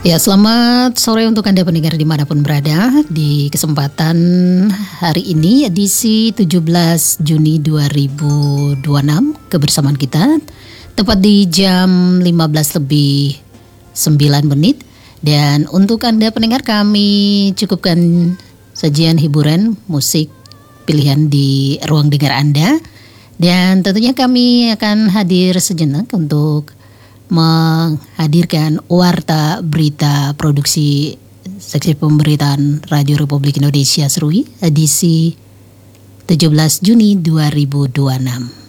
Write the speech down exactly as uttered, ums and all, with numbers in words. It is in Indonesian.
Ya, selamat sore untuk Anda pendengar dimanapun berada. Di kesempatan hari ini edisi tujuh belas Juni dua ribu dua puluh enam, kebersamaan kita tepat di jam lima belas lebih sembilan menit. Dan untuk Anda pendengar, kami cukupkan sajian hiburan musik pilihan di ruang dengar Anda. Dan tentunya kami akan hadir sejenak untuk menghadirkan warta berita produksi seksi pemberitaan Radio Republik Indonesia S R U I edisi tujuh belas Juni dua ribu dua puluh enam.